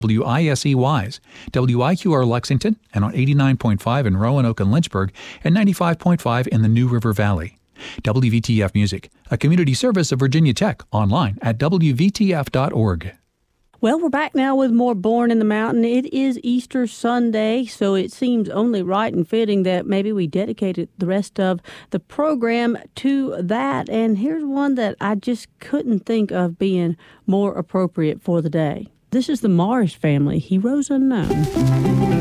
WISE Wise, WIQR Lexington, and on 89.5 in Roanoke and Lynchburg, and 95.5 in the New River Valley. WVTF Music, a community service of Virginia Tech, online at WVTF.org. Well, we're back now with more Born in the Mountain. It is Easter Sunday, so it seems only right and fitting that maybe we dedicated the rest of the program to that. And here's one that I just couldn't think of being more appropriate for the day. This is the Morris Family, Heroes Unknown.